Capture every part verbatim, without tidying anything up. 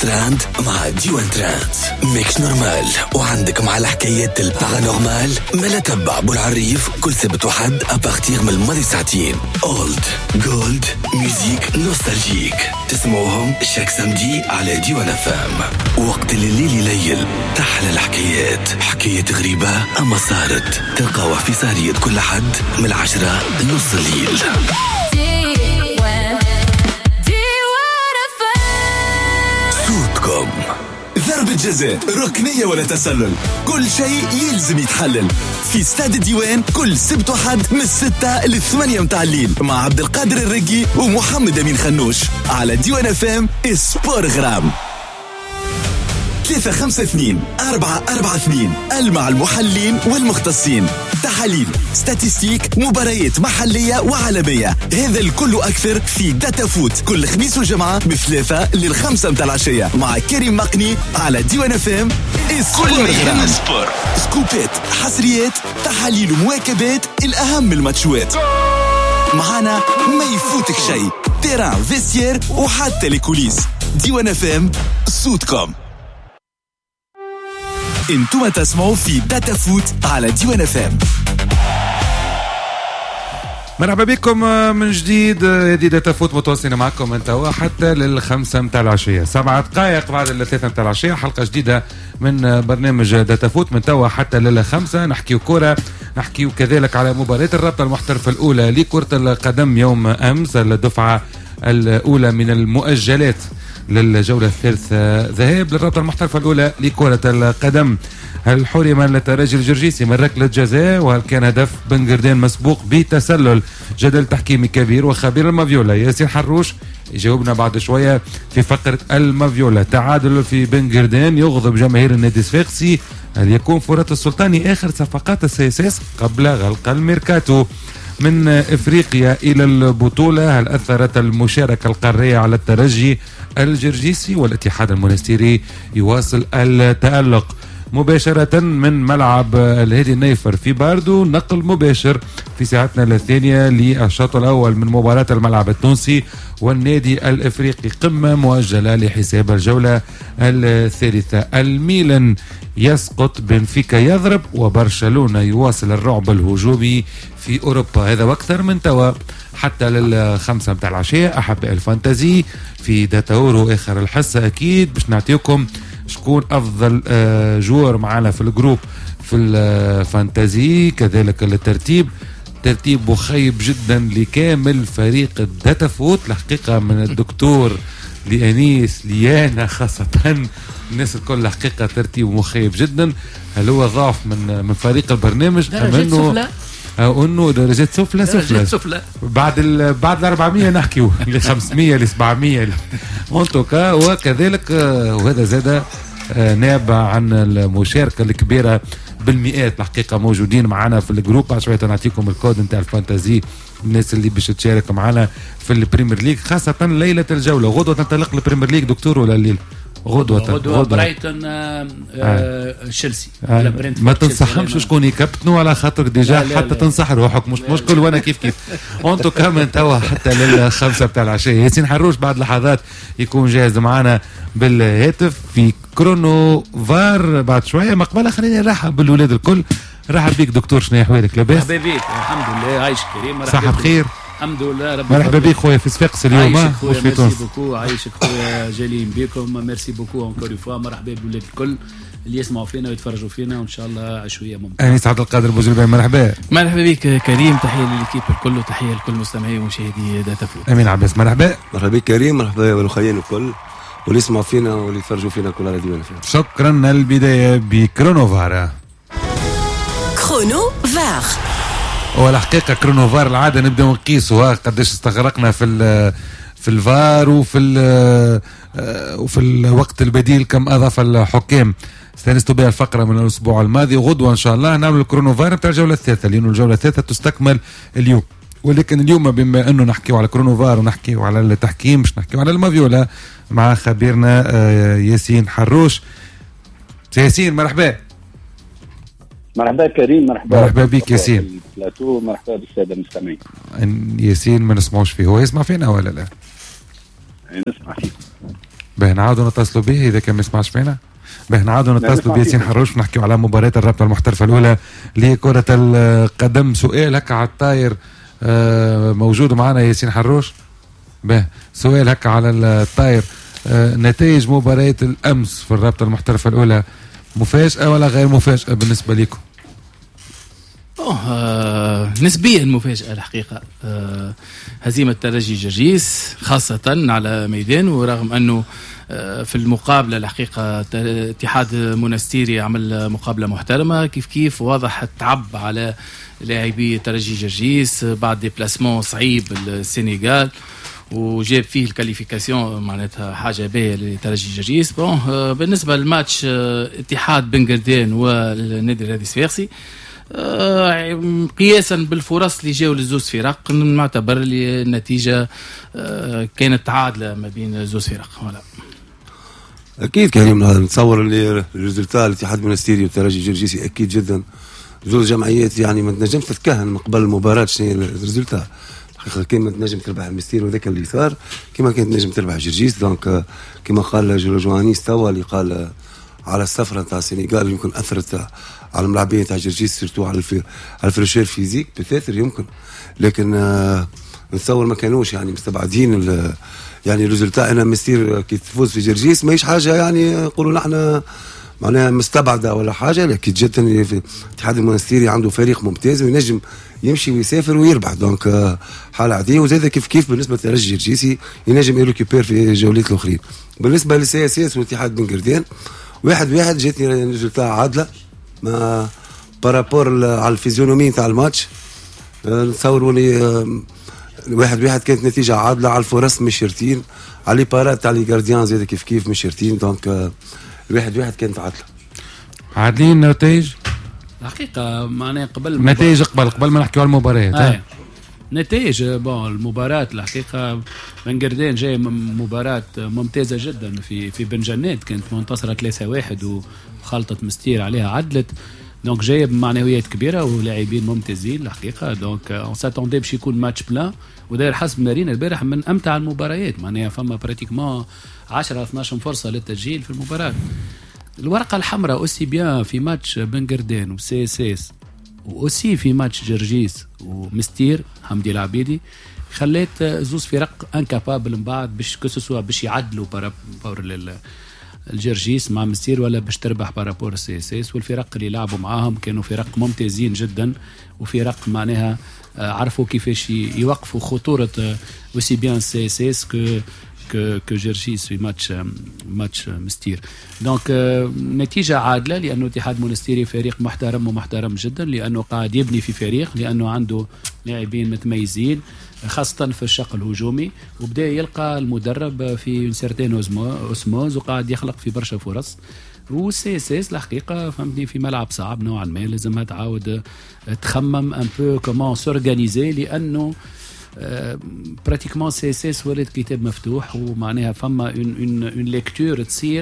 تراند مع ديوان تراند ميكس نورمال. وعندك مع الحكايات البارانورمال ملا تبع أبو العريف كل سبت وحد أبارتيغ من الماضي ساعتين. أولد جولد ميوزيك نوستالجيك تسمعوهم شاك سامدي على ديوان فام. وقت الليل يليل تحلى الحكايات، حكايات غريبة أما صارت تلقاوها في سهرية كل حد من العشرة لنص الليل. صوتكم ضربة جزاء، ركنية ولا تسلل، كل شيء يلزم يتحلل في استاد الديوان كل سبت وحد من الستة للثمانية متاع الليل مع عبد القادر الرقي ومحمد أمين خنوش على ديوان فام اسبورغرام. ثلاثة خمسة اثنين أربعة أربعة اثنين المع المحلين والمختصين، تحاليل ستاتيستيك مباريات محلية وعالمية. هذا الكل أكثر في داتا فوت كل خميس وجمعة بثلاثة للخمسة متاع العشية مع كريم مقني على ديوان فام. كل سبور سكوبات حصريات تحاليل ومواكبات الأهم الماتشوات معنا ما يفوتك شيء. تيران فيسير وحتى لكوليس. ديوان فام صوتكم. انتم تسمعوا في داتا فوت على ديوان فام. مرحبا بكم من جديد. هذه داتا فوت متواصلين معكم من توا حتى للخمسة متاع العشية، سبعة دقائق بعد الثلاثة متاع العشية، حلقة جديدة من برنامج داتا فوت من توا حتى للخمسة. نحكيو كورة، نحكيو كذلك على مباراة الرابطة المحترفة الأولى لكرة القدم يوم أمس، الدفعة الأولى من المؤجلات للجولة الثالثة ذهاب للرابطة المحترفة الأولى لكرة القدم. هل حرم الترجي الجرجيسي من ركلة جزاء؟ وهل كان هدف بن قردان مسبوق بتسلل؟ جدل تحكيمي كبير وخبير المافيولا ياسين حروش يجاوبنا بعد شوية في فقرة المافيولا. تعادل في بن قردان يغضب جماهير النادي الصفاقسي. هل يكون فرات السلطاني آخر صفقات السياسيس قبل غلق الميركاتو؟ من إفريقيا إلى البطولة، هل أثرت المشاركة القارية على الترجي الجرجيسي؟ والاتحاد المنستيري يواصل التألق. مباشرة من ملعب الهادي النيفر في باردو، نقل مباشر في ساعتنا الثانية للشوط الأول من مباراة الملعب التونسي والنادي الإفريقي، قمة مؤجلة لحساب الجولة الثالثة. الميلان يسقط، بنفيكا يضرب، وبرشلونة يواصل الرعب الهجومي في أوروبا. هذا وأكثر من توا حتى للخمسة متاع العشية. أحباء الفانتازي في داتاورو آخر الحصة أكيد باش نعطيكم شكون أفضل جوار معنا في الجروب في الفانتازي، كذلك الترتيب ترتيب مخيب جدا لكامل فريق الداتا فوت الحقيقة، من الدكتور لأنيس ليانا خاصة الناس الكل حقيقة ترتيب مخيب جدا. هل هو ضعف من من فريق البرنامج أم أنه أو أنه درجات سفلى سفلى بعد ال بعد ال أربعمية نحكيو ل خمسمية ل سبعمية مونتوكا. وكذلك وهذا زاد نابع عن المشاركة الكبيرة بالمئات الحقيقة موجودين معنا في الجروب. بعد شوية نعطيكم الكود نتاع الفانتازي الناس اللي باش تشارك معنا في البريمير ليج، خاصة ليلة الجولة. غدوة تنطلق البريمير ليج دكتور ولا الليل؟ غدوة غدوة برايتون تشيلسي. آه. ما تنصحهمش شكون يكابتنوا على خاطر ديجا حتى تنصح روحك مش مشكل، وانا كيف كيف انتو كمان توا حتى للخمسة بتاع العشية. ياسين حروش بعد لحظات يكون جاهز معنا بالهاتف في كرونو فار بعد شوية. مقبلة خليني نرحب بالولاد الكل. رحب بيك دكتور، شنو احوالك؟ لاباس؟ مرحبا بيك، الحمد لله عايش كريم. صحة بخير الحمد لله ربي. مرحبا بيك خويا في صفاقس اليوم مش في تونس. ميرسي بوكو، عايشك خويا، جايين بكم. ميرسي بوكو اونكور فوا. مرحبا بالولاد الكل اللي يسمعوا فينا ويتفرجوا فينا، وان شاء الله عشوائيه ممتعه. انيس عبد القادر بوزلبي مرحبا. مرحبا بك كريم، تحيه للكيب الكل وتحيه لكل مستمعي ومشاهدي داتا فوت. امين عباس مرحبا. مرحبا بك كريم، مرحبا بالاخوين الكل واللي يسمعوا فينا واللي يتفرجوا فينا كل على ديوان فينا. شكرا. البدايه بكرونو فار. كرونو فار والحقيقه كرونو فار العاده نبدا نقيسوا قداش استغرقنا في في الفار وفي وفي الوقت البديل كم اضاف الحكام. استانستوا بها الفقره من الاسبوع الماضي. غدوه ان شاء الله نعمل الكرونو فار نتاع الجوله الثالثه، لانه الجوله الثالثه تستكمل اليوم. ولكن اليوم بما انه نحكيو على كرونو فار ونحكيو على التحكيم مش نحكيو على المافيولا مع خبيرنا ياسين حروش. ياسين مرحبا. مرحبا كريم. مرحبا مرحبا بك ياسين. بلاتو. مرحبا بالساده المستمعين. ياسين ما نسمعوش فيه، هو يسمع فينا ولا لا؟ نسمع فيه. به نعاودوا نتصلوا به اذا كان ما يسمعش فينا. به نعاودوا نتصلوا بياسين حروش ونحكيوا على مباراة الرابطة المحترفة الأولى لكرة القدم. سؤال هكا على الطاير موجود معنا ياسين حروش. به سؤال هكا على الطاير، نتائج مباراة الأمس في الرابطة المحترفة الأولى مفاجأة ولا غير مفاجأة بالنسبة لكم؟ أوه نسبيا مفاجأة الحقيقة. أه هزيمة ترجي جرجيس خاصة على ميدان، ورغم أنه في المقابلة الحقيقة اتحاد منستيري عمل مقابلة محترمة، كيف كيف واضح التعب على لاعبي ترجي جرجيس بعد ديبلاسمون صعيب السنغال وجاب فيه الكاليفيكاسيون، معناتها حاجة باهية لترجي جرجيس. بون بالنسبة للماتش اتحاد بن قردان والنادي الرياضي الصفاقسي، آه قياسا بالفرص اللي جاوا للزوز فرق نعتبر اللي النتيجة آه كانت تعادلة ما بين زوز فرق. ولا اكيد كريم نتصور اللي الريزلتات الاتحاد المنستيري والترجي الجرجيسي اكيد جدا زوز جمعيات يعني ما تنجمش تتكهن من قبل المباراة شنو الريزلتات. حقيقة كيما تنجم تربح المستير وذاك اللي صار، كيما كانت تنجم تربح جرجيس. دونك كيما قال جوانيس توا اللي قال على السفرة نتاع السنغال يمكن أثرت على الملاعبين تاع جرجيس سيرتو على الفي... على الفريشير فيزيك بتاثر يمكن، لكن آه نتصور ما كانوش يعني مستبعدين ال... يعني الريزلتات. انا مستير كي تفوز في جرجيس ماهيش حاجه يعني نقولوا نحن معناها مستبعده ولا حاجه، لكن جدا في الاتحاد المنستيري عنده فريق ممتاز وينجم يمشي ويسافر ويربح. دونك آه حاله عاديه. وزاد كيف كيف بالنسبه للترجي الجرجيسي ينجم يريكوبير في جولات الاخرين. بالنسبه للسي اس اس والاتحاد بن قردان واحد واحد جاتني ريزلتات عادله ما بارابور على الفيزيونومي تاع الماتش. نتصوروا لي واحد واحد كانت نتيجه عادله على الفرص مش شرطين، على لي بارات تاع لي غارديان زاد كيف كيف مش شرطين. دونك الواحد واحد كانت عادله. عادلين نتائج الحقيقه معناها قبل نتائج قبل قبل ما نحكيو على المباريات. آه. نتائج بون المباراة الحقيقة بن قردان جاي مباراة ممتازة جدا في في بن جنات، كانت منتصرة ثلاثة واحد وخلطة مستير عليها عدلت. دونك جاي بمعنويات كبيرة ولاعبين ممتازين الحقيقة. دونك اون ساتوندي باش يكون ماتش بلان، وداير حسب مارينا البارح من امتع المباريات، معناها فما براتيكمون عشرة اثناش فرصة للتسجيل في المباراة. الورقة الحمراء اوسي بيان في ماتش بن قردان وسي اس اس وأوسي في ماتش جرجيس ومستير حمدي العبيدي خليت زوز فرق انكابابل من بعد باش كسسوا باش يعدلوا بارابور الجرجيس مع مستير ولا باش تربح بارابور السي اس اس. والفرق اللي لعبوا معاهم كانوا فرق ممتازين جدا وفرق معناها عرفوا كيفاش يوقفوا خطورة أوسي بيان السي اس اس كو que que جرجيس في ماتش ماتش مستير. دونك نتيجة عادلة لأنه اتحاد منستيري فريق محترم ومحترم جدا، لأنه قاعد يبني في فريق، لأنه عنده لاعبين متميزين خاصة في الشق الهجومي، وبدأ يلقى المدرب في سيرتين أوسموز وقاعد يخلق في برشا فرص. والسي اس اس الحقيقة فهمتني في ملعب صعب نوعا ما، لازمها تعاود تخمم ان بو كومون سورغانيزي، لأنه براتيكمون سي اس اس ولد كتاب مفتوح، ومعناها فما اون اون ليكتور تصير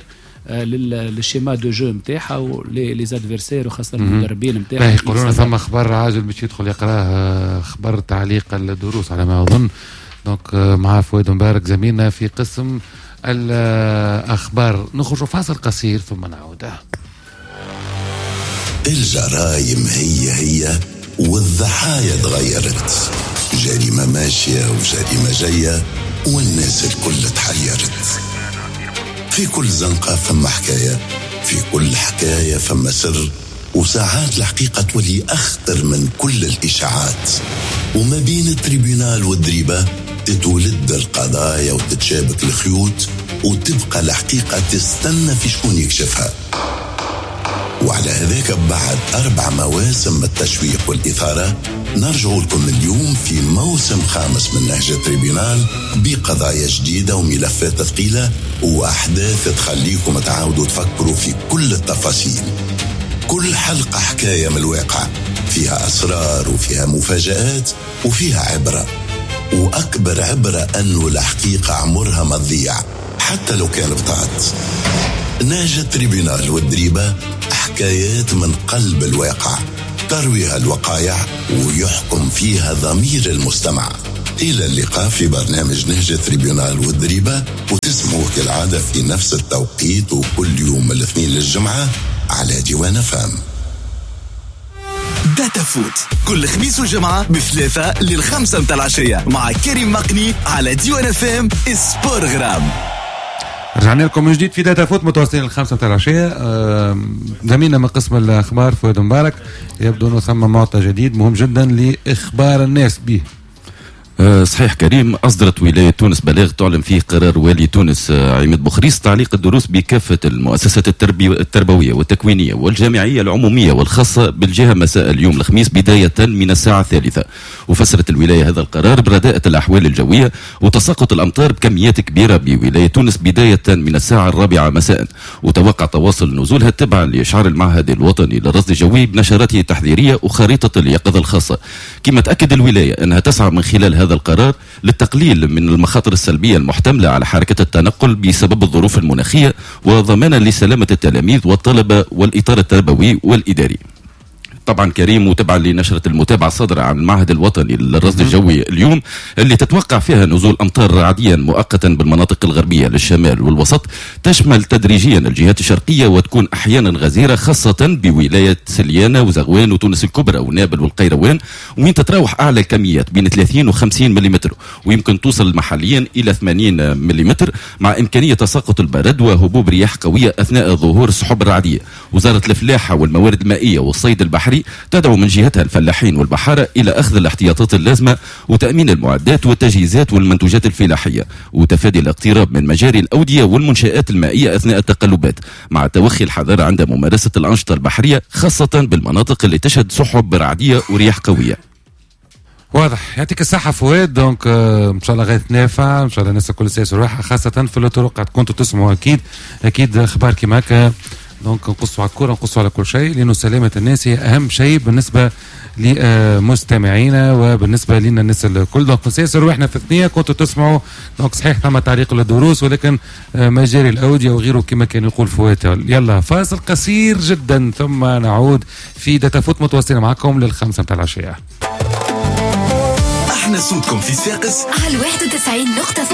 للشيما دو جو نتاعها ولي زادفيرسير وخاصه المدربين نتاعها. يقولون ثم خبر عاجل باش يدخل يقراه، خبر تعليق الدروس على ما اظن. دونك مع فؤاد مبارك زميلنا في قسم الاخبار. نخرج فاصل قصير ثم نعود. الجرايم هي هي والضحايا تغيرت، جريمة ماشية وجريمة جاية والناس الكل تحيرت. في كل زنقة فما حكاية، في كل حكاية فما سر، وساعات الحقيقة تولي أخطر من كل الإشاعات. وما بين التريبيونال والدريبة تتولد القضايا وتتشابك الخيوط، وتبقى الحقيقة تستنى في شكون يكشفها. وعلى هذاك بعد أربع مواسم من التشويق والإثارة نرجع لكم اليوم في موسم خامس من نهج تريبيونال بقضايا جديدة وملفات ثقيلة وأحداث تخليكم تعاودوا تفكروا في كل التفاصيل. كل حلقة حكاية من الواقع، فيها أسرار وفيها مفاجآت وفيها عبرة. وأكبر عبرة أنه الحقيقة عمرها ما تضيع حتى لو كان بطاعت. نهج التريبيونال والدريبة حكايات من قلب الواقع ترويها الوقائع ويحكم فيها ضمير المستمع. إلى اللقاء في برنامج نهج تريبيونال والدريبة، وتسمعوه كالعادة في نفس التوقيت وكل يوم الاثنين للجمعة على ديوان فام. داتا فوت كل خميس وجمعة بثلاثة للخمسة متاع العشية مع كريم مقني على ديوان فام سبورغرام. رجعنا لكم من جديد في داتا فوت متواصلين الخمسة متاع العشية. زميلنا من قسم الأخبار فؤاد مبارك، يبدو أنه ثم معطى جديد مهم جدا لإخبار الناس به. صحيح كريم، أصدرت ولاية تونس بلاغ تعلن فيه قرار والي تونس عماد بوخريس تعليق الدروس بكافة المؤسسات التربوية والتكوينية والجامعية العمومية والخاصة بالجهة مساء اليوم الخميس بداية من الساعة الثالثة. وفسرت الولاية هذا القرار برداءة الأحوال الجوية وتساقط الأمطار بكميات كبيرة بولاية تونس بداية من الساعة الرابعة مساء، وتوقع تواصل نزولها تبعا لإشعار المعهد الوطني للرصد الجوي بنشراته التحذيرية وخريطة اليقظة الخاصة. كما تأكد الولاية أنها تسعى من خلال هذا القرار للتقليل من المخاطر السلبية المحتملة على حركة التنقل بسبب الظروف المناخية وضمانا لسلامة التلاميذ والطلبة والإطار التربوي والإداري. طبعا كريم، وتبعا لنشرة المتابعة الصادرة عن المعهد الوطني للرصد الجوي اليوم اللي تتوقع فيها نزول أمطار رعديا مؤقتا بالمناطق الغربية للشمال والوسط، تشمل تدريجيا الجهات الشرقية وتكون أحيانا غزيرة خاصة بولاية سليانة وزغوان وتونس الكبرى ونابل والقيروان، وين تتراوح أعلى الكميات بين ثلاثين وخمسين ملم، ويمكن توصل محليا إلى ثمانين ملم مع إمكانية تساقط البرد وهبوب رياح قوية أثناء ظهور السحب الرعدية. وزارة الفلاحة والموارد المائية والصيد البحري تدعو من جهتها الفلاحين والبحارة إلى أخذ الاحتياطات اللازمة وتأمين المعدات والتجهيزات والمنتوجات الفلاحية وتفادي الاقتراب من مجاري الأودية والمنشآت المائية أثناء التقلبات، مع توخي الحذر عند ممارسة الأنشطة البحرية خاصة بالمناطق اللي تشهد سحب رعدية ورياح قوية. واضح، يعطيك الصحة فؤاد. دونك آه ان شاء الله غاية نافع، ان شاء الله الناس الكل سيسوا روحها خاصة في الطرق. كنتوا تسمعوا أكيد أكيد أخبار كيما هكا. دونك نقصوا على الكرة، نقصوا على كل شيء، لأنه سلامة الناس هي أهم شيء بالنسبة لمستمعينا وبالنسبة لنا الناس الكل. دونك نسيسر واحنا في الثنية كنتوا تسمعوا. دونك صحيح تم تعليق للدروس، ولكن مجاري الأودية وغيره كما كان يقول فؤاد. يلا فاصل قصير جدا ثم نعود في داتا فوت متواصلين معكم للخمسة متاع العشية. احنا صوتكم في صفاقس على واحد وتسعين نقطة